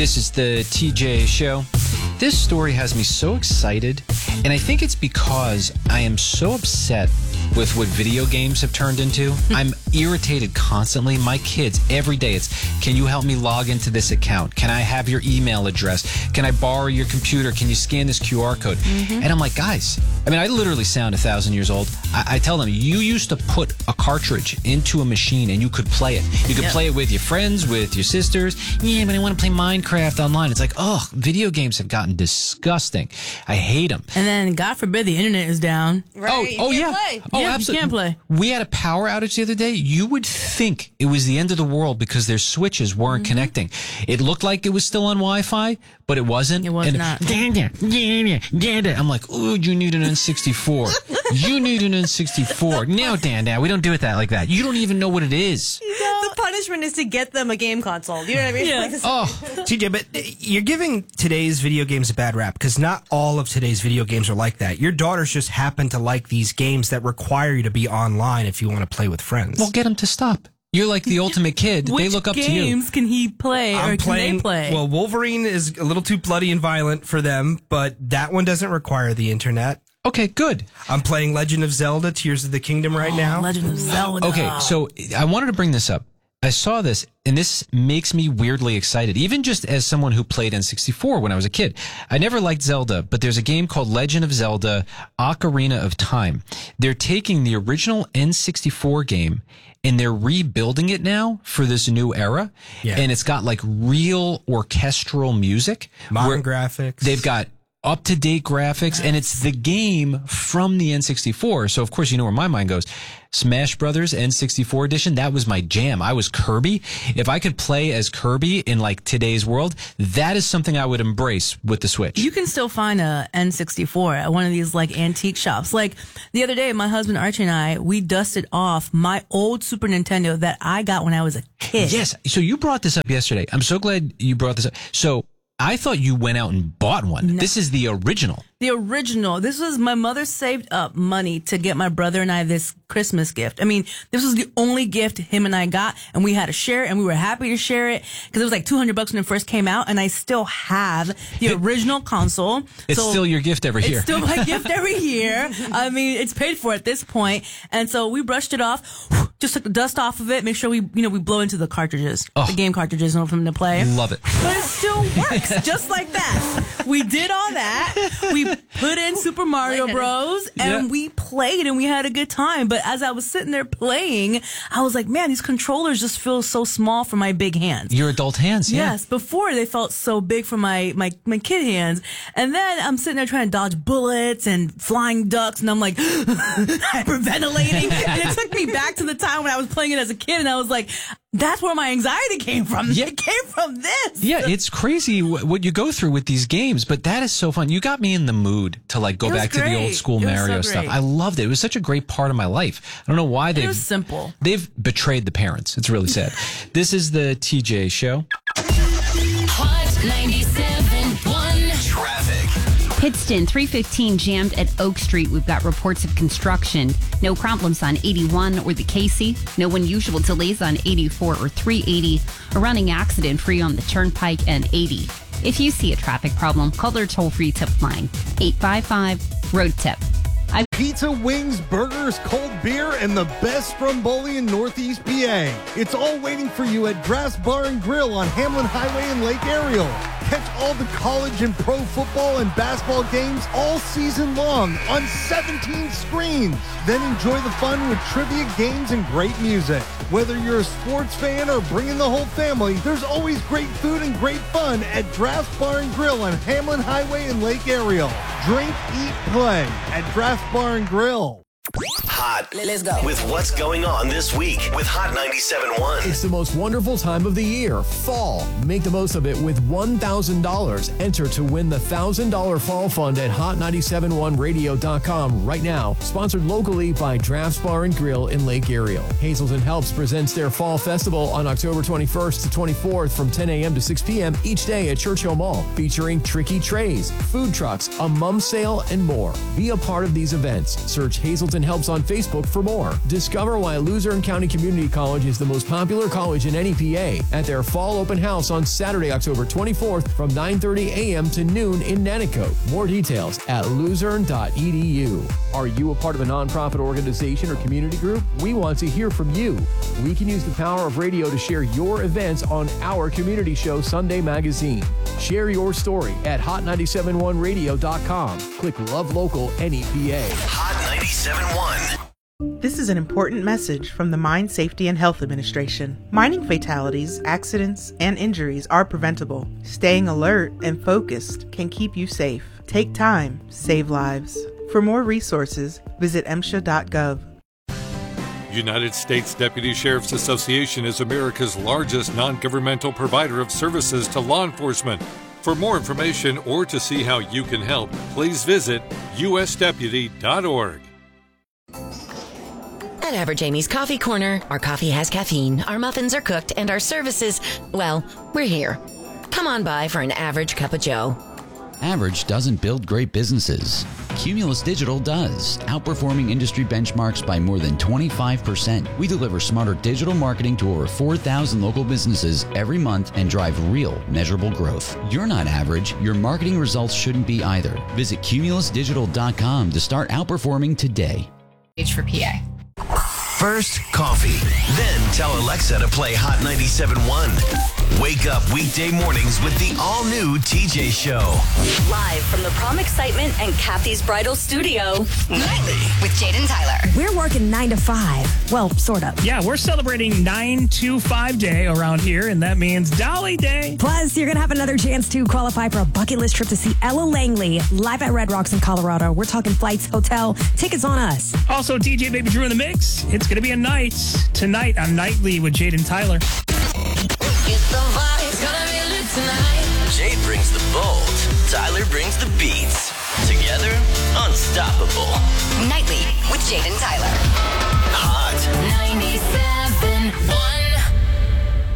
This is the TJ Show. This story has me so excited, and I think it's because I am so upset with what video games have turned into. I'm irritated constantly. My kids, every day, it's, can you help me log into this account? Can I have your email address? Can I borrow your computer? Can you scan this QR code? And I'm like, guys, I mean, I literally sound 1,000 years old. I tell them, you used to put a cartridge into a machine and you could play it. You could play it with your friends, with your sisters. Yeah, but I want to play Minecraft online. It's like, oh, video games have gotten disgusting. I hate them. And then, God forbid, the internet is down. Right? Oh, yeah. Play. Oh, Yeah, absolutely. you can't play. We had a power outage the other day. You would think it was the end of the world because their switches weren't connecting. It looked like it was still on Wi-Fi, but it wasn't. It was not. I'm like, oh, you need an N64. You need an N64. No, Dan, we don't do it like that. You don't even know what it is. The punishment is to get them a game console. You know what I mean? Yeah. Like this- Oh, TJ, but you're giving today's video games a bad rap because not all of today's video games are like that. Your daughters just happen to like these games that require you to be online if you want to play with friends. well, get them to stop. You're like the ultimate kid. They Which look up to you. games can he play or can they play? Well, Wolverine is a little too bloody and violent for them, but that one doesn't require the internet. Okay, good. I'm playing Legend of Zelda Tears of the Kingdom right now. Legend of Zelda. Okay, so I wanted to bring this up. I saw this, and this makes me weirdly excited, even just as someone who played N64 when I was a kid. I never liked Zelda, but there's a game called Legend of Zelda Ocarina of Time. They're taking the original N64 game and they're rebuilding it now for this new era. Yeah. And it's got like real orchestral music. Modern where graphics. They've got up-to-date graphics, and it's the game from the N64. So, of course, you know where my mind goes. Smash Brothers N64 edition, that was my jam. I was Kirby. If I could play as Kirby in, like, today's world, that is something I would embrace with the Switch. You can still find a N64 at one of these like antique shops. Like the other day, my husband Archie and I, we dusted off my old Super Nintendo that I got when I was a kid. Yes. So you brought this up yesterday. I'm so glad you brought this up. So I thought you went out and bought one. No. This is the original. The original. This was my mother saved up money to get my brother and I this Christmas gift. I mean, this was the only gift him and I got, and we had to share it, and we were happy to share it because it was like $200 when it first came out, and I still have the original console. It's So still your gift every year. It's still my gift every year. I mean, it's paid for at this point, and so we brushed it off, just took the dust off of it, make sure we blow into the cartridges, the game cartridges, for them to play. Love it. But it still works, just like that. We did all that. We put in Super Mario Bros. And we played and we had a good time. But as I was sitting there playing, I was like, man, these controllers just feel so small for my big hands. Your adult hands, yeah. Yes, before they felt so big for my kid hands. And then I'm sitting there trying to dodge bullets and flying ducks, and I'm like hyperventilating. And it took me back to the time when I was playing it as a kid, and I was like, that's where my anxiety came from. Yeah. It came from this. Yeah, it's crazy what you go through with these games, but that is so fun. You got me in the mood to like go It was back to the great. old school It was Mario so stuff. great. I loved it. It was such a great part of my life. I don't know why It was simple. they've betrayed the parents. It's really sad. This is the TJ Show. Hot 97.1 Traffic. Pittston, 315 jammed at Oak Street. We've got reports of construction. No problems on 81 or the Casey. No unusual delays on 84 or 380. A running accident free on the Turnpike and 80. If you see a traffic problem, call their toll-free tip line, 855-ROAD-TIP. Pizza, wings, burgers, cold beer, and the best stromboli in Northeast PA. It's all waiting for you at Draft's Bar and Grill on Hamlin Highway in Lake Ariel. Catch all the college and pro football and basketball games all season long on 17 screens. Then enjoy the fun with trivia games and great music. Whether you're a sports fan or bringing the whole family, there's always great food and great fun at Draft's Bar and Grill on Hamlin Highway in Lake Ariel. Drink, eat, play at Draft's Bar and Grill. Hot. Let's go. With what's going on this week with Hot 97.1. It's the most wonderful time of the year, fall. Make the most of it with $1,000. Enter to win the $1,000 fall fund at hot971radio.com right now. Sponsored locally by Drafts Bar and Grill in Lake Ariel. Hazelton Helps presents their fall festival on October 21st to 24th from 10 a.m. to 6 p.m. each day at Churchill Mall, featuring tricky trays, food trucks, a mum sale, and more. Be a part of these events. Search Hazelton Hamilton Helps on Facebook for more. Discover why Luzerne County Community College is the most popular college in NEPA at their fall open house on Saturday, October 24th from 9:30 a.m. to noon in Nanticoke. More details at luzerne.edu. Are you a part of a nonprofit organization or community group? We want to hear from you. We can use the power of radio to share your events on our community show, Sunday Magazine. Share your story at hot971radio.com. Click Love Local NEPA. Hot 97.1. This is an important message from the Mine Safety and Health Administration. Mining fatalities, accidents, and injuries are preventable. Staying alert and focused can keep you safe. Take time, save lives. For more resources, visit MSHA.gov. United States Deputy Sheriff's Association is America's largest non-governmental provider of services to law enforcement. For more information or to see how you can help, please visit usdeputy.org. At Average Amy's Coffee Corner, our coffee has caffeine, our muffins are cooked, and our services, well, we're here. Come on by for an average cup of joe. Average doesn't build great businesses. Cumulus Digital does, outperforming industry benchmarks by more than 25%. We deliver smarter digital marketing to over 4,000 local businesses every month and drive real, measurable growth. You're not average. Your marketing results shouldn't be either. Visit cumulusdigital.com to start outperforming today. Page for PA. First, coffee. Then tell Alexa to play Hot 97.1. Wake up weekday mornings with the all-new TJ Show. Live from the Prom Excitement and Kathy's Bridal Studio. Nightly. With Jaden Tyler. We're working 9 to 5. Well, sort of. Yeah, we're celebrating 9 to 5 day around here, and that means Dolly Day. Plus, you're going to have another chance to qualify for a bucket list trip to see Ella Langley live at Red Rocks in Colorado. We're talking flights, hotel, tickets on us. Also, DJ Baby Drew in the mix. It's going to be a night tonight on Nightly with Jaden Tyler. Jade brings the bold. Tyler brings the beats. Together, unstoppable. Nightly with Jaden Tyler.